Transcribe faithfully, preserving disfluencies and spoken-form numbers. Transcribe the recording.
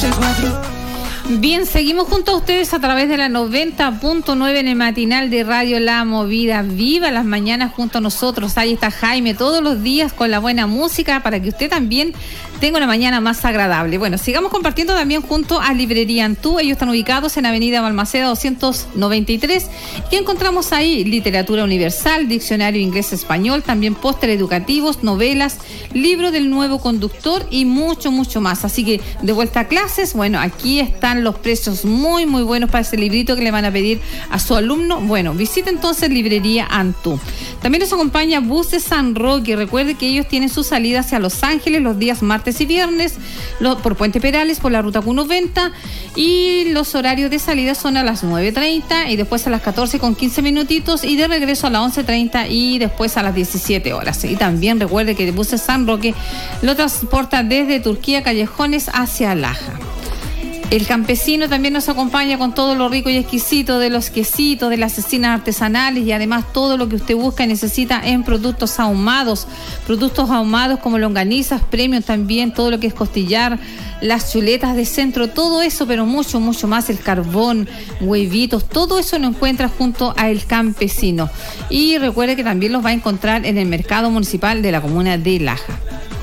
Bien, seguimos junto a ustedes a través de la noventa punto nueve en el matinal de Radio La Movida. Viva las mañanas junto a nosotros. Ahí está Jaime todos los días con la buena música para que usted también tenga una mañana más agradable. Bueno, sigamos compartiendo también junto a Librería Antú. Ellos están ubicados en Avenida Balmaceda doscientos noventa y tres. ¿Qué encontramos ahí? Literatura universal, diccionario inglés-español, también póster educativos, novelas, libro del nuevo conductor y mucho, mucho más. Así que de vuelta a clases, bueno, aquí están los precios muy, muy buenos para ese librito que le van a pedir a su alumno. Bueno, visite entonces Librería Antú. También nos acompaña Buses San Roque. Recuerde que ellos tienen su salida hacia Los Ángeles los días martes y viernes, lo, por Puente Perales, por la ruta Q noventa, y los horarios de salida son a las nueve treinta y después a las catorce con quince minutitos y de regreso a las once treinta y después a las diecisiete horas. Y también recuerde que Buses San Roque lo transporta desde Turquía Callejones hacia Laja. El Campesino también nos acompaña con todo lo rico y exquisito de los quesitos, de las cecinas artesanales y además todo lo que usted busca y necesita en productos ahumados. Productos ahumados como longanizas, premium también, todo lo que es costillar, las chuletas de centro, todo eso, pero mucho, mucho más, el carbón, huevitos, todo eso lo encuentra junto a El Campesino. Y recuerde que también los va a encontrar en el mercado municipal de la comuna de Laja.